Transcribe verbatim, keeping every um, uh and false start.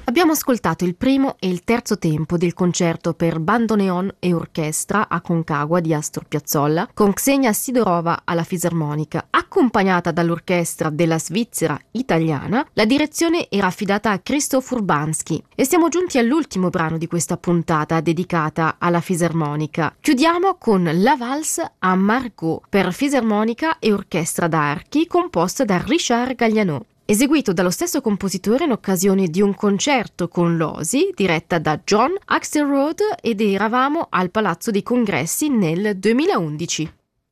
Abbiamo ascoltato il primo e il terzo tempo del concerto per bandoneon e orchestra a Concagua di Astor Piazzolla con Ksenia Sidorova alla fisarmonica, accompagnata dall'orchestra della Svizzera italiana. La direzione era affidata a Krzysztof Urbanski e siamo giunti all'ultimo brano di questa puntata dedicata alla fisarmonica. Chiudiamo con la valse a Margot per fisarmonica e orchestra d'archi composta da Richard Galliano, eseguito dallo stesso compositore in occasione di un concerto con l'Osi diretta da John Axelrod, ed eravamo al Palazzo dei Congressi nel duemilaundici.